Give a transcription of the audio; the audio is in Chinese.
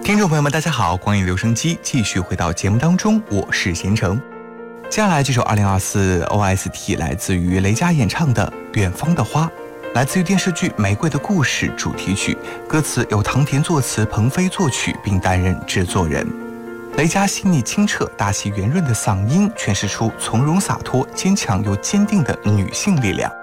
听众朋友们，大家好，光影留声机继续回到节目当中，我是贤成。接下来这首2024 OST 来自于雷佳演唱的《远方的花》，来自于电视剧《玫瑰的故事》主题曲，歌词由唐田作词，鹏飞作曲，并担任制作人。雷佳细腻清澈、大气圆润的嗓音，诠释出从容洒脱、坚强又坚定的女性力量。